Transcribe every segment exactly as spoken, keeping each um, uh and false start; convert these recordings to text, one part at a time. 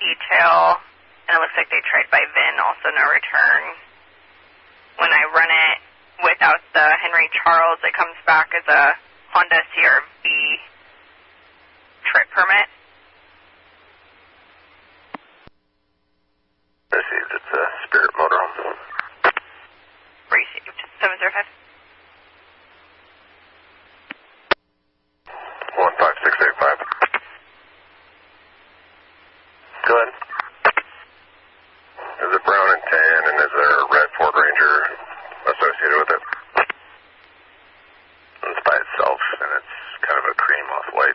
detail, and it looks like they tried by V I N, also no return. When I run it without the Henry Charles, it comes back as a Honda C R V trip permit. Received. It's a Spirit motorhome. Received. seven zero five. one five six eight five. Go ahead. Is it brown and tan, and is there a red Ford Ranger associated with it? It's by itself, and it's kind of a cream off-white.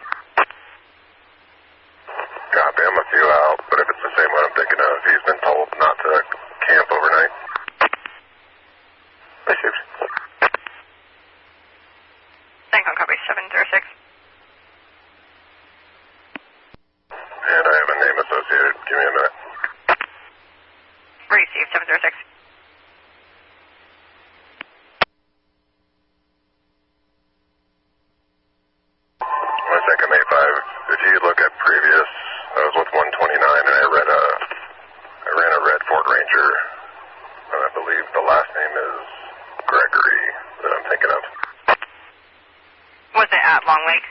Copy, I'm a few out, but if it's the same one I'm thinking of, he's been told not to camp overnight. Received. Thank you, copy seven zero six. And I have a name associated. Give me a minute. Received, seven zero six. My second eight five, if you look at previous, I was with one twenty-nine and I read a, I ran a red Ford Ranger, and I believe the last name is Gregory that I'm thinking of. Was it at Long Lake?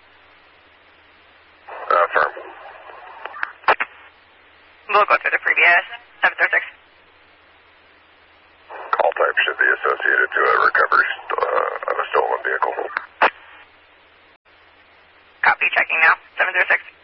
Uh, firm. We'll go through the previous. seven zero six. Call type should be associated to a recovery uh, of a stolen vehicle. Copy, checking now. seven zero six.